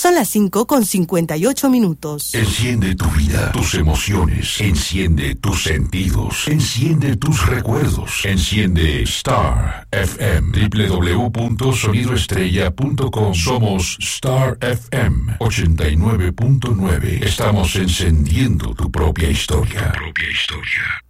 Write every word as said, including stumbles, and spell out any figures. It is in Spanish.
Son las cinco con cincuenta y ocho minutos. Enciende tu vida, tus emociones. Enciende tus sentidos. Enciende tus recuerdos. Enciende Star F M. doble u doble u doble u punto sonido estrella punto com. Somos Star F M ochenta y nueve punto nueve. Estamos encendiendo tu propia historia. Tu propia historia.